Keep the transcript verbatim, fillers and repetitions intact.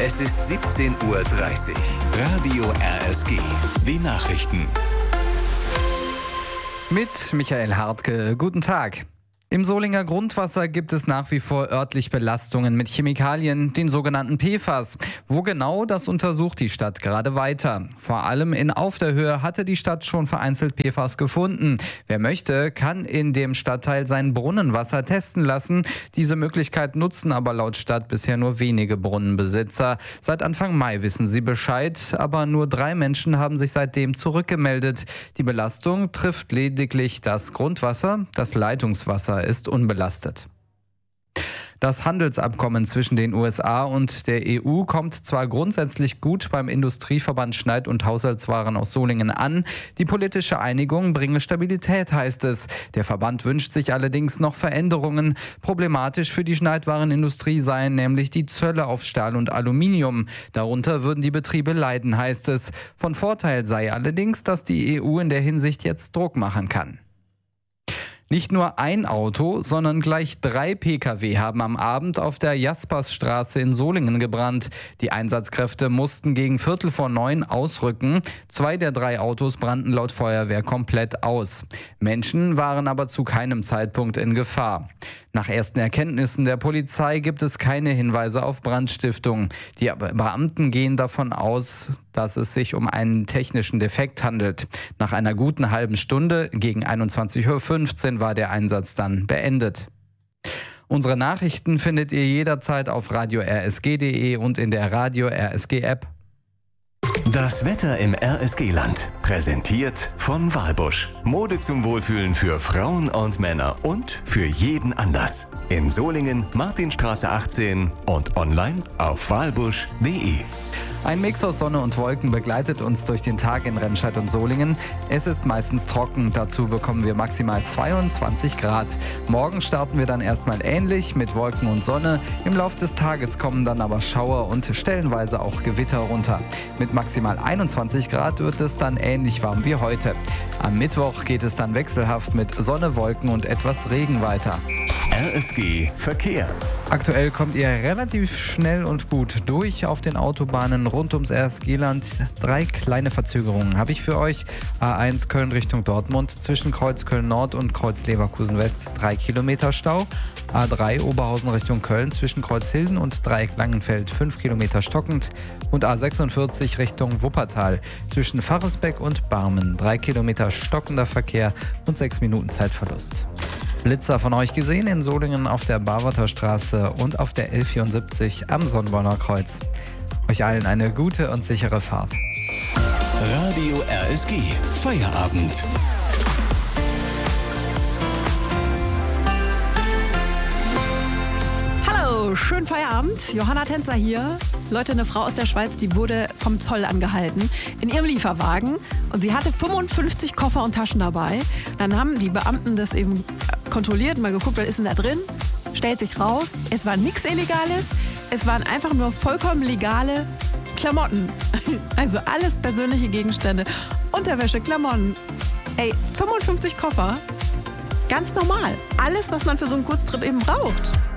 Es ist siebzehn Uhr dreißig. Radio R S G. Die Nachrichten. Mit Michael Hartke. Guten Tag. Im Solinger Grundwasser gibt es nach wie vor örtlich Belastungen mit Chemikalien, den sogenannten P F A S. Wo genau, das untersucht die Stadt gerade weiter. Vor allem in Auf der Höhe hatte die Stadt schon vereinzelt P F A S gefunden. Wer möchte, kann in dem Stadtteil sein Brunnenwasser testen lassen. Diese Möglichkeit nutzen aber laut Stadt bisher nur wenige Brunnenbesitzer. Seit Anfang Mai wissen sie Bescheid, aber nur drei Menschen haben sich seitdem zurückgemeldet. Die Belastung trifft lediglich das Grundwasser, das Leitungswasser ist unbelastet. Das Handelsabkommen zwischen den U S A und der E U kommt zwar grundsätzlich gut beim Industrieverband Schneid- und Haushaltswaren aus Solingen an. Die politische Einigung bringe Stabilität, heißt es. Der Verband wünscht sich allerdings noch Veränderungen. Problematisch für die Schneidwarenindustrie seien nämlich die Zölle auf Stahl und Aluminium. Darunter würden die Betriebe leiden, heißt es. Von Vorteil sei allerdings, dass die E U in der Hinsicht jetzt Druck machen kann. Nicht nur ein Auto, sondern gleich drei Pkw haben am Abend auf der Jaspersstraße in Solingen gebrannt. Die Einsatzkräfte mussten gegen Viertel vor neun ausrücken. Zwei der drei Autos brannten laut Feuerwehr komplett aus. Menschen waren aber zu keinem Zeitpunkt in Gefahr. Nach ersten Erkenntnissen der Polizei gibt es keine Hinweise auf Brandstiftung. Die Beamten gehen davon aus, dass es sich um einen technischen Defekt handelt. Nach einer guten halben Stunde, gegen einundzwanzig Uhr fünfzehn, war der Einsatz dann beendet. Unsere Nachrichten findet ihr jederzeit auf radio r s g punkt d e und in der Radio R S G App. Das Wetter im R S G-Land. Präsentiert von Walbusch. Mode zum Wohlfühlen für Frauen und Männer und für jeden Anlass. In Solingen, Martinstraße achtzehn und online auf walbusch punkt d e. Ein Mix aus Sonne und Wolken begleitet uns durch den Tag in Remscheid und Solingen. Es ist meistens trocken, dazu bekommen wir maximal zweiundzwanzig Grad. Morgen starten wir dann erstmal ähnlich mit Wolken und Sonne. Im Laufe des Tages kommen dann aber Schauer und stellenweise auch Gewitter runter. Mit maximal einundzwanzig Grad wird es dann ähnlich warm wie heute. Am Mittwoch geht es dann wechselhaft mit Sonne, Wolken und etwas Regen weiter. R S G Verkehr. Aktuell kommt ihr relativ schnell und gut durch auf den Autobahnen rund ums R S G-Land. Drei kleine Verzögerungen habe ich für euch. A eins Köln Richtung Dortmund zwischen Kreuz Köln Nord und Kreuz Leverkusen West drei Kilometer Stau. A drei Oberhausen Richtung Köln zwischen Kreuzhilden und Dreieck Langenfeld fünf Kilometer stockend. Und A sechsundvierzig Richtung Wuppertal zwischen Pfarresbeck und Barmen drei Kilometer stockender Verkehr und sechs Minuten Zeitverlust. Blitzer von euch gesehen in Solingen auf der Barwarter Straße und auf der L vierundsiebzig am Sonnborner Kreuz. Euch allen eine gute und sichere Fahrt. Radio R S G Feierabend. Hallo, schönen Feierabend. Johanna Tänzer hier. Leute, eine Frau aus der Schweiz, die wurde vom Zoll angehalten in ihrem Lieferwagen und sie hatte fünfundfünfzig Koffer und Taschen dabei. Dann haben die Beamten das eben kontrolliert, mal geguckt, was ist denn da drin? Stellt sich raus, es war nichts Illegales, es waren einfach nur vollkommen legale Klamotten. Also alles persönliche Gegenstände, Unterwäsche, Klamotten. Ey, fünfundfünfzig Koffer, ganz normal. Alles, was man für so einen Kurztrip eben braucht.